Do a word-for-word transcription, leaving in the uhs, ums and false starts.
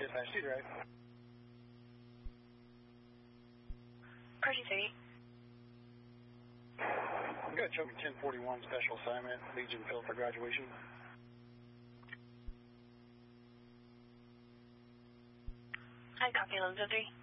Dispatch two Drive. Percy three. Go ahead, show me ten forty-one special assignment, Legion Field for graduation. I copy eleven oh three.